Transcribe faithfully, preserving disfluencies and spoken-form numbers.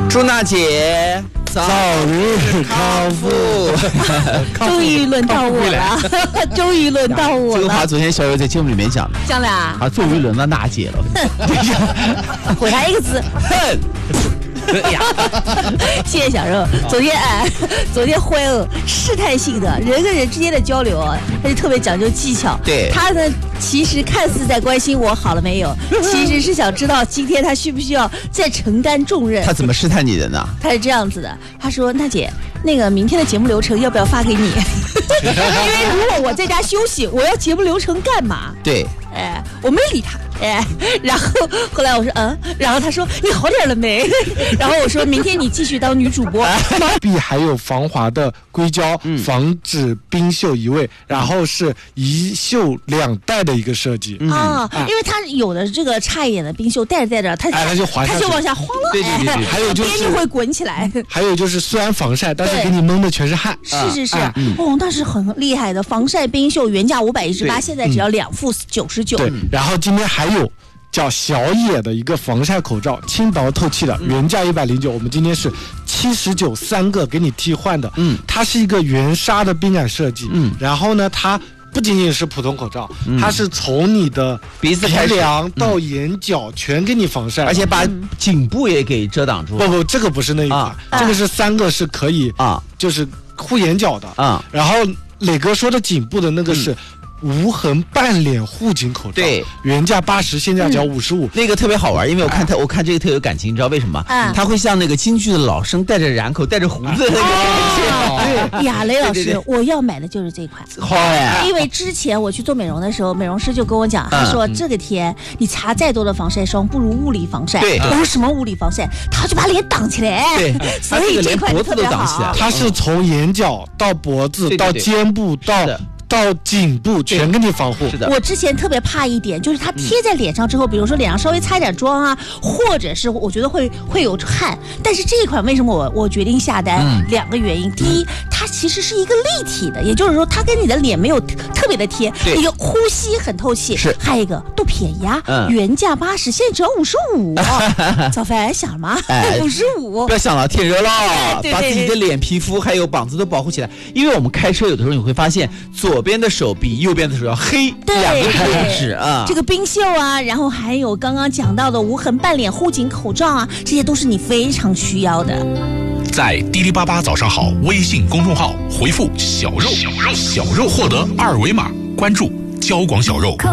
祝娜姐早日康复。 终于轮到我了，终于轮到我了。 这个话昨天小友在节目里面讲的， 讲了啊， 啊，终于轮到娜姐了。 回他一个字， 恨。哎呀， 谢谢小肉。昨天哎，昨天辉儿试探性的人跟人之间的交流啊，他就特别讲究技巧。 对， 他呢其实看似在关心我好了没有，其实是想知道今天他需不需要再承担重任。 他怎么试探你的呢？ 他是这样子的，他说：“娜姐，那个明天的节目流程要不要发给你？因为如果我在家休息，我要节目流程干嘛？” 对。 哎，我没理他，哎，然后后来我说嗯，然后他说你好点了没？然后我说明天你继续当女主播。 壁还有防滑的硅胶，嗯、防止冰锈移位，然后是一锈两带的一个设计、 嗯、啊，因为它有的这个差一点的冰锈带着带着，它哎它就滑下去， 它就往下晃了， 对对对对， 还有就是边就会滚起来。 还有就是虽然防晒，但是给你蒙的全是汗。 是是是，啊嗯、哦，那是很厉害的防晒冰锈，原价五百一十八，现在只要两副九十九。 对，然后今天还有叫小野的一个防晒口罩，轻薄透气的，原价一百零九，我们今天是七十九三个给你替换的。嗯，它是一个原纱的冰感设计。嗯，然后呢，它不仅仅是普通口罩，嗯、它是从你的鼻子开梁到眼角全给你防晒， 而且把颈部也给遮挡住。 不不，这个不是那一款，啊、这个是三个是可以啊，就是护眼角的啊。然后磊哥说的颈部的那个是。嗯无痕半脸护颈口罩， 对， 原价八十，现在只要五十五。 那个特别好玩，因为我看他，我看这个特有感情，你知道为什么？嗯，他会像那个京剧的老生，带着染口，带着胡子的那个感觉。呀，雷老师，我要买的就是这款。 好呀！ 因为之前我去做美容的时候，美容师就跟我讲，他说这个天你擦再多的防晒霜，不如物理防晒。 对， 我说什么物理防晒？他就把脸挡起来。 对， 所以这款特别好。 它是从眼角到脖子到肩部到。到颈部全给你防护。 是的， 我之前特别怕一点，就是它贴在脸上之后，嗯、比如说脸上稍微擦点妆啊，或者是我觉得会会有汗。但是这一款为什么我我决定下单？嗯、两个原因，第一，它其实是一个立体的，也就是说它跟你的脸没有特别的贴，一个呼吸很透气。 是， 还有一个都便宜啊，嗯、原价八十，现在只要五十五。早饭想了吗？五十五， 不要想了，天热了，把自己的脸皮肤还有膀子都保护起来。因为我们开车有的时候你会发现左。左边的手比右边的手要黑，两个位置啊。 这个冰袖啊，然后还有刚刚讲到的无痕半脸护颈口罩啊，这些都是你非常需要的。 在滴滴八八早上好微信公众号回复小肉小肉小肉获得二维码，关注交广小肉。